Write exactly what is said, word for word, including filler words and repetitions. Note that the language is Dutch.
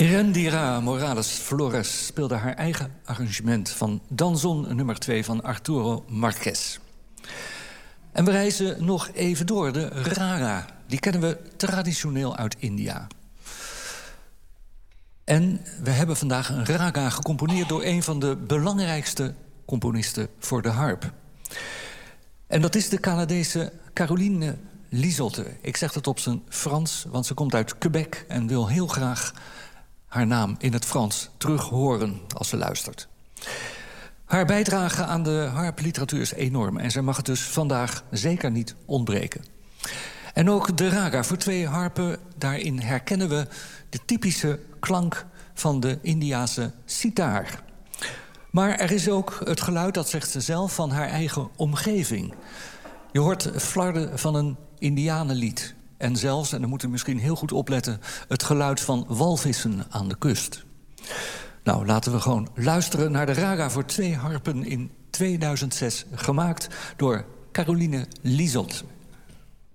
Erendira Morales Flores speelde haar eigen arrangement van Danzón nummer twee van Arturo Márquez. En we reizen nog even door, de raga. Die kennen we traditioneel uit India. En we hebben vandaag een raga gecomponeerd door een van de belangrijkste componisten voor de harp. En dat is de Canadese Caroline Lizotte. Ik zeg het op zijn Frans, want ze komt uit Quebec en wil heel graag haar naam in het Frans terug horen als ze luistert. Haar bijdrage aan de harpliteratuur is enorm en zij mag het dus vandaag zeker niet ontbreken. En ook de raga voor twee harpen, daarin herkennen we de typische klank van de Indiase sitaar. Maar er is ook het geluid, dat zegt ze zelf, van haar eigen omgeving. Je hoort flarden van een Indianenlied. En zelfs, en dan moeten we misschien heel goed opletten, het geluid van walvissen aan de kust. Nou, laten we gewoon luisteren naar de raga voor twee harpen in tweeduizend zes, gemaakt door Caroline Lizotte.